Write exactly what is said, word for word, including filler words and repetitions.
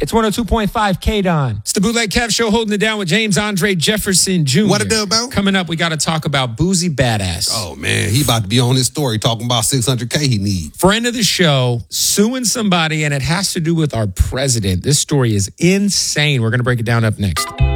It's one oh two point five K-Don. It's the Bootleg Kev Show, holding it down with James Andre Jefferson Junior What it do, man? Coming up, we got to talk about Boozy Badass. Oh, man, he about to be on his story talking about six hundred K he need. Friend of the show, suing somebody, and it has to do with our president. This story is insane. We're going to break it down up next.